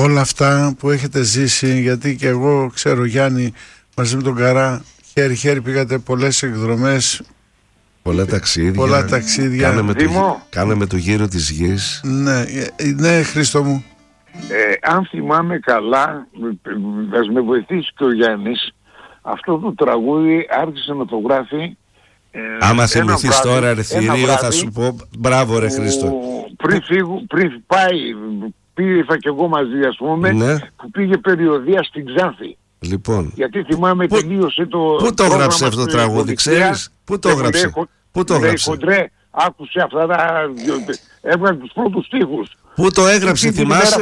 όλα αυτά που έχετε ζήσει, γιατί και εγώ ξέρω, Γιάννη, μαζί με τον Καρά, χέρι-χέρι πήγατε πολλές εκδρομές, πολλά ταξίδια. Κάναμε το γύρο της γης. Ναι, Χρήστο μου. Αν θυμάμαι καλά, θα με βοηθήσει και ο Γιάννης, αυτό το τραγούδι άρχισε να το γράφει. Άμα θυμηθείς τώρα, ρε Θηρίο, θα σου πω μπράβο, ρε Χρήστο. Πριν πάει, πήγα και εγώ μαζί, ας πούμε, ναι. Που πήγε περιοδεία στην Ξάνθη. Λοιπόν. Γιατί θυμάμαι τελείωσε το. Πού το έγραψε αυτό το τραγούδι, ξέρεις? Πού το έγραψε? Πού το έγραψε? Άκουσε αυτά τα. Έβγαλε τους πρώτους στίχους. Πού το έγραψε, θυμάσαι?